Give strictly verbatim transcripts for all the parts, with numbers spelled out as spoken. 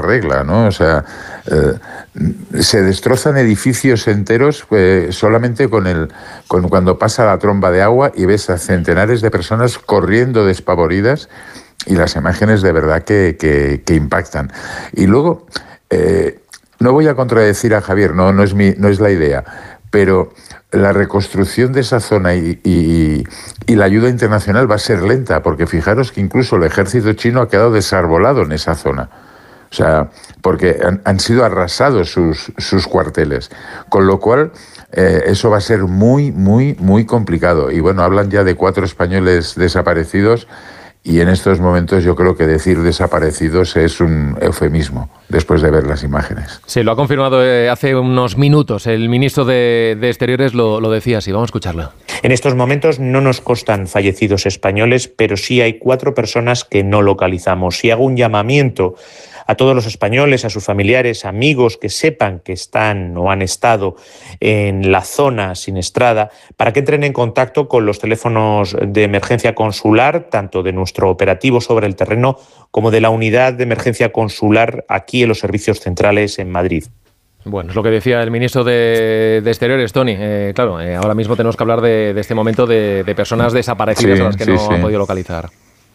arregla, ¿no? O sea, eh, se destrozan edificios enteros eh, solamente con el con cuando pasa la tromba de agua y ves a centenares de personas corriendo despavoridas, y las imágenes de verdad que, que, que impactan. Y luego, eh, no voy a contradecir a Javier, no, no es mi, no es la idea, pero la reconstrucción de esa zona y, y, y la ayuda internacional va a ser lenta, porque fijaros que incluso el ejército chino ha quedado desarbolado en esa zona. O sea, porque han, han sido arrasados sus, sus cuarteles. Con lo cual, eh, eso va a ser muy, muy, muy complicado. Y bueno, hablan ya de cuatro españoles desaparecidos. Y en estos momentos yo creo que decir desaparecidos es un eufemismo, después de ver las imágenes. Sí, lo ha confirmado eh, hace unos minutos. El ministro de, de Exteriores lo, lo decía así. Vamos a escucharlo. En estos momentos no nos constan fallecidos españoles, pero sí hay cuatro personas que no localizamos. Y hago un llamamiento a todos los españoles, a sus familiares, amigos que sepan que están o han estado en la zona siniestrada, para que entren en contacto con los teléfonos de emergencia consular, tanto de nuestro operativo sobre el terreno como de la unidad de emergencia consular aquí en los servicios centrales en Madrid. Bueno, es lo que decía el ministro de, de Exteriores, Tony. Eh, claro, eh, ahora mismo tenemos que hablar de, de este momento de, de personas desaparecidas sí, a las que sí, no sí. han podido localizar.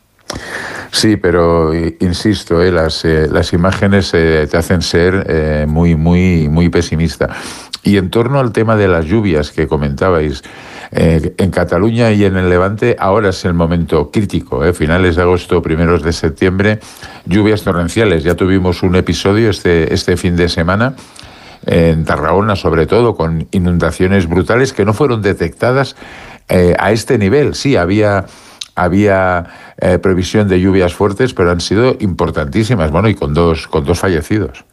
Sí, pero insisto, eh, las, eh, las imágenes eh, te hacen ser eh, muy, muy, muy pesimista. Y en torno al tema de las lluvias que comentabais, eh, en Cataluña y en el Levante ahora es el momento crítico, eh, finales de agosto, primeros de septiembre, lluvias torrenciales. Ya tuvimos un episodio este, este fin de semana, en Tarragona sobre todo, con inundaciones brutales que no fueron detectadas eh, a este nivel. Sí, había... Había eh, previsión de lluvias fuertes, pero han sido importantísimas, bueno, y con dos, con dos fallecidos.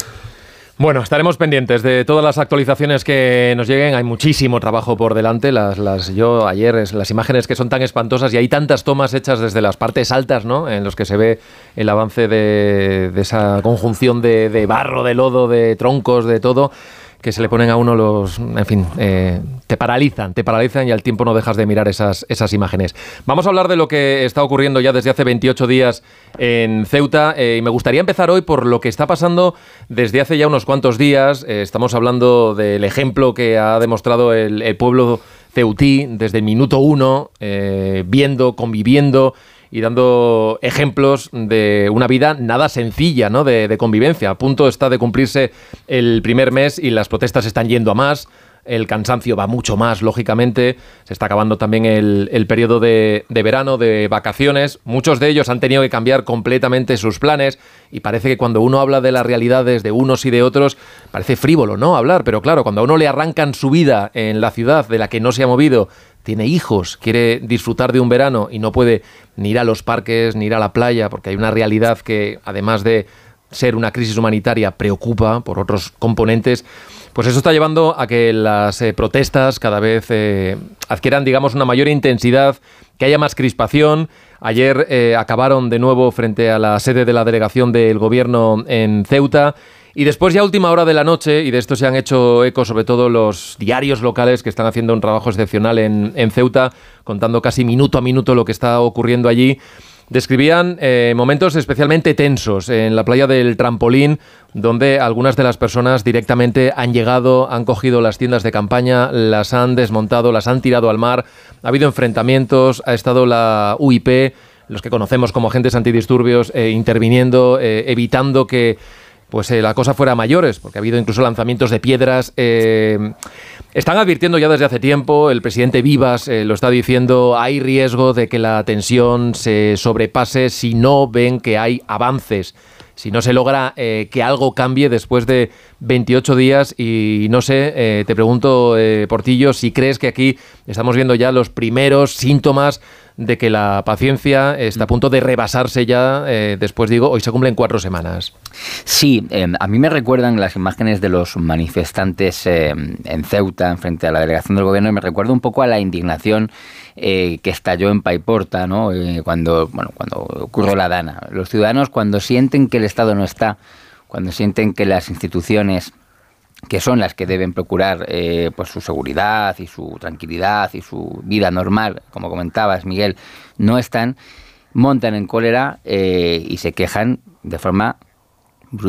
Bueno, estaremos pendientes de todas las actualizaciones que nos lleguen. Hay muchísimo trabajo por delante. Las, las, yo ayer, es, las imágenes que son tan espantosas y hay tantas tomas hechas desde las partes altas, ¿no?, en los que se ve el avance de, de esa conjunción de, de barro, de lodo, de troncos, de todo, que se le ponen a uno los... En fin, eh, te paralizan, te paralizan y al tiempo no dejas de mirar esas, esas imágenes. Vamos a hablar de lo que está ocurriendo ya desde hace veintiocho días en Ceuta eh, y me gustaría empezar hoy por lo que está pasando desde hace ya unos cuantos días. Eh, estamos hablando del ejemplo que ha demostrado el, el pueblo ceutí desde el minuto uno, eh, viendo, conviviendo y dando ejemplos de una vida nada sencilla, ¿no?, de, de convivencia. A punto está de cumplirse el primer mes y las protestas están yendo a más. El cansancio va mucho más, lógicamente. Se está acabando también el, el periodo de, de verano, de vacaciones. Muchos de ellos han tenido que cambiar completamente sus planes y parece que cuando uno habla de las realidades de unos y de otros, parece frívolo, ¿no?, hablar. Pero claro, cuando a uno le arrancan su vida en la ciudad de la que no se ha movido, tiene hijos, quiere disfrutar de un verano y no puede ni ir a los parques, ni ir a la playa, porque hay una realidad que, además de ser una crisis humanitaria, preocupa por otros componentes, pues eso está llevando a que las eh, protestas cada vez eh, adquieran, digamos, una mayor intensidad, que haya más crispación. Ayer eh, acabaron de nuevo frente a la sede de la delegación del gobierno en Ceuta. Y después, ya a última hora de la noche, y de esto se han hecho eco sobre todo los diarios locales que están haciendo un trabajo excepcional en, en Ceuta, contando casi minuto a minuto lo que está ocurriendo allí, describían eh, momentos especialmente tensos en la playa del Trampolín, donde algunas de las personas directamente han llegado, han cogido las tiendas de campaña, las han desmontado, las han tirado al mar. Ha habido enfrentamientos, ha estado la U I P, los que conocemos como agentes antidisturbios, eh, interviniendo, eh, evitando que pues eh, la cosa fuera a mayores, porque ha habido incluso lanzamientos de piedras. Eh, están advirtiendo ya desde hace tiempo, el presidente Vivas eh, lo está diciendo, hay riesgo de que la tensión se sobrepase si no ven que hay avances, si no se logra eh, que algo cambie después de veintiocho días. Y no sé, eh, te pregunto, eh, Portillo, si crees que aquí estamos viendo ya los primeros síntomas de que la paciencia está a punto de rebasarse ya, eh, después digo, hoy se cumplen cuatro semanas. Sí, eh, a mí me recuerdan las imágenes de los manifestantes eh, en Ceuta, frente a la delegación del gobierno, y me recuerda un poco a la indignación eh, que estalló en Paiporta, ¿no? Eh, cuando, bueno, cuando ocurrió la Dana. Los ciudadanos, cuando sienten que el Estado no está, cuando sienten que las instituciones, que son las que deben procurar eh, pues su seguridad y su tranquilidad y su vida normal, como comentabas, Miguel, no están, montan en cólera eh, y se quejan de forma